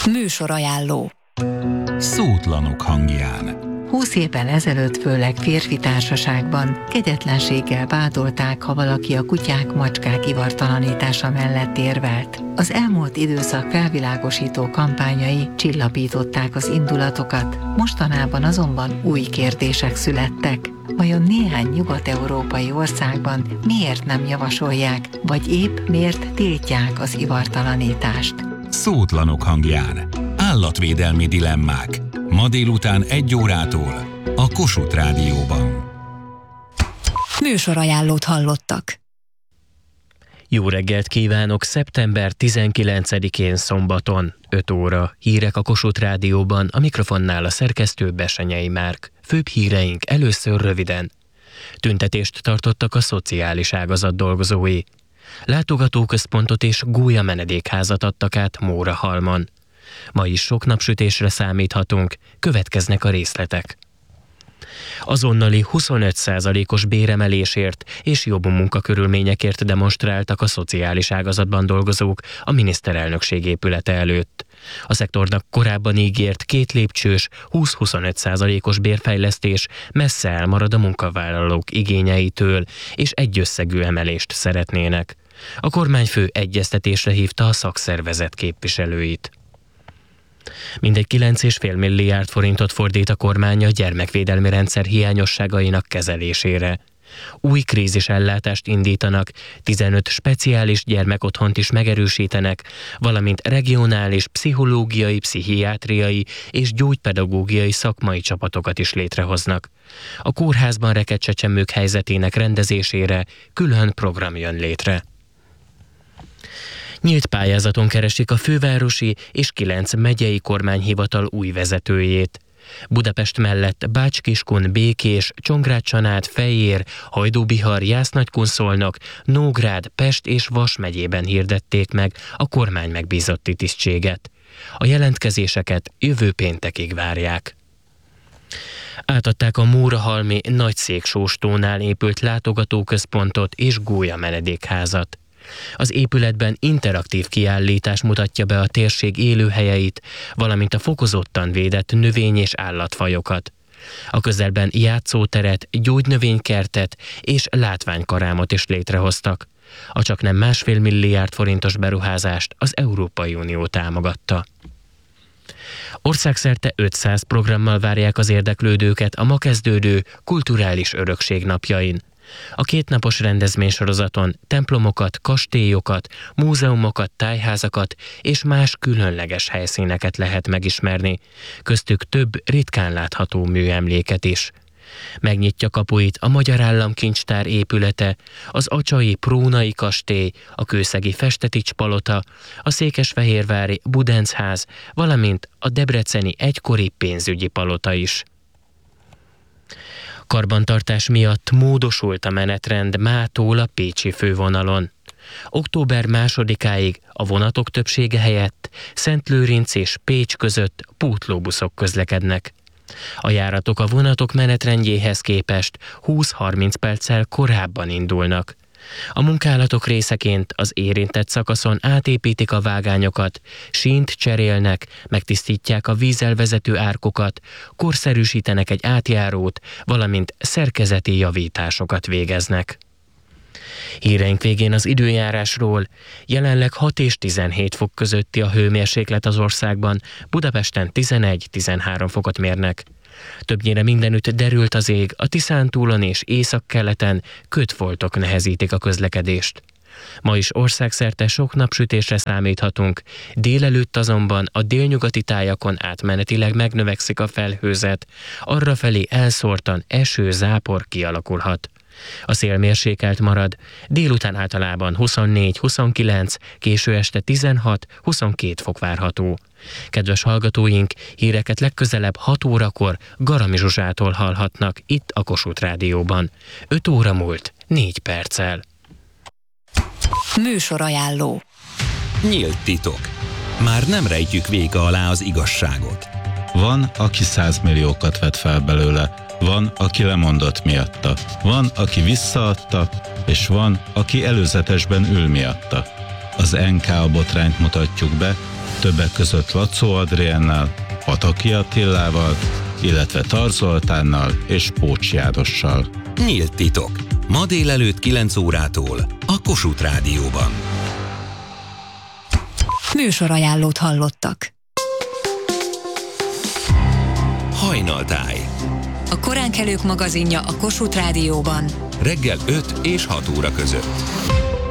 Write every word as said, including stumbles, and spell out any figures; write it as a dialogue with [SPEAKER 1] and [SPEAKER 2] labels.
[SPEAKER 1] Műsorajánló.
[SPEAKER 2] Szótlanok hangján.
[SPEAKER 3] Húsz évvel ezelőtt főleg férfi társaságban kegyetlenséggel vádolták, ha valaki a kutyák, macskák ivartalanítása mellett érvelt. Az elmúlt időszak felvilágosító kampányai csillapították az indulatokat, mostanában azonban új kérdések születtek. Vajon néhány nyugat-európai országban miért nem javasolják, vagy épp miért tiltják az ivartalanítást?
[SPEAKER 2] Szótlanok hangján. Állatvédelmi dilemmák. Ma délután egy órától a Kossuth Rádióban.
[SPEAKER 1] Műsorajánlót hallottak.
[SPEAKER 4] Jó reggelt kívánok! Szeptember tizenkilencedikén szombaton, öt óra. Hírek a Kossuth Rádióban, a mikrofonnál a szerkesztő Besenyei Márk. Főbb híreink először röviden. Tüntetést tartottak a szociális ágazat dolgozói. Látogatóközpontot és gólya menedékházat adtak át Mórahalmon. Ma is sok napsütésre számíthatunk, következnek a részletek. Azonnali huszonöt százalékos béremelésért és jobb munkakörülményekért demonstráltak a szociális ágazatban dolgozók a miniszterelnökség épülete előtt. A szektornak korábban ígért két lépcsős, húsz-huszonöt százalékos bérfejlesztés messze elmarad a munkavállalók igényeitől, és egyösszegű emelést szeretnének. A kormányfő egyeztetésre hívta a szakszervezet képviselőit. Mindegy kilenc egész öt milliárd forintot fordít a kormány a gyermekvédelmi rendszer hiányosságainak kezelésére. Új krízisellátást indítanak, tizenöt speciális gyermekotthont is megerősítenek, valamint regionális, pszichológiai, pszichiátriai és gyógypedagógiai szakmai csapatokat is létrehoznak. A kórházban rekedt csecsemők helyzetének rendezésére külön program jön létre. Nyílt pályázaton keresik a fővárosi és kilenc megyei kormányhivatal új vezetőjét. Budapest mellett Bács-Kiskun, Békés, Csongrád-Csanád, Fejér, Hajdú-Bihar, Jász-Nagykun-Szolnok, Nógrád, Pest és Vas megyében hirdették meg a kormány megbízotti tisztséget. A jelentkezéseket jövő péntekig várják. Átadták a mórahalmi Nagyszéksóstónál épült látogatóközpontot és gólya menedékházat. Az épületben interaktív kiállítás mutatja be a térség élőhelyeit, valamint a fokozottan védett növény- és állatfajokat. A közelben játszóteret, gyógynövénykertet és látványkarámot is létrehoztak. A csaknem másfél milliárd forintos beruházást az Európai Unió támogatta. Országszerte ötszáz programmal várják az érdeklődőket a ma kezdődő kulturális örökség napjain. A kétnapos rendezvénysorozaton templomokat, kastélyokat, múzeumokat, tájházakat és más különleges helyszíneket lehet megismerni, köztük több ritkán látható műemléket is. Megnyitja kapuit a Magyar Államkincstár épülete, az acsai Prónai kastély, a kőszegi Festetics palota, a székesfehérvári Budenc-ház, valamint a debreceni egykori pénzügyi palota is. Karbantartás miatt módosult a menetrend mától a pécsi fővonalon. Október másodikáig a vonatok többsége helyett Szentlőrinc és Pécs között pótlóbuszok közlekednek. A járatok a vonatok menetrendjéhez képest húsz-harminc perccel korábban indulnak. A munkálatok részeként az érintett szakaszon átépítik a vágányokat, sínt cserélnek, megtisztítják a vízzel vezető árkokat, korszerűsítenek egy átjárót, valamint szerkezeti javításokat végeznek. Híreink végén az időjárásról. Jelenleg hat és tizenhét fok közötti a hőmérséklet az országban, Budapesten tizenegy-tizenhárom fokot mérnek. Többnyire mindenütt derült az ég, a Tiszántúlon és északkeleten kötfoltok nehezítik a közlekedést. Ma is országszerte sok napsütésre számíthatunk, délelőtt azonban a délnyugati tájakon átmenetileg megnövekszik a felhőzet, arrafelé elszórtan eső-zápor kialakulhat. A szél mérsékelt marad, délután általában huszonnégy-huszonkilenc, késő este tizenhat-huszonkét fok várható. Kedves hallgatóink, híreket legközelebb hat órakor Garami Zsuzsától hallhatnak itt a Kossuth Rádióban. öt óra múlt, négy perccel.
[SPEAKER 1] Műsorajánló.
[SPEAKER 2] Nyílt titok. Már nem rejtjük véka alá az igazságot.
[SPEAKER 5] Van, aki százmilliókat vett fel belőle, van, aki lemondott miatta, van, aki visszaadta, és van, aki előzetesben ül miatta. Az en ká botrányt mutatjuk be, többek között Lacó Adriennel, Pataki Attilával, illetve Tar Zoltánnal és Pócs Jánossal.
[SPEAKER 2] Nyílt titok. Ma délelőtt kilenc órától a Kossuth Rádióban.
[SPEAKER 1] Műsorajánlót hallottak.
[SPEAKER 2] Hajnaltáj.
[SPEAKER 1] A koránkelők magazinja a Kossuth Rádióban.
[SPEAKER 2] Reggel öt és hat óra között.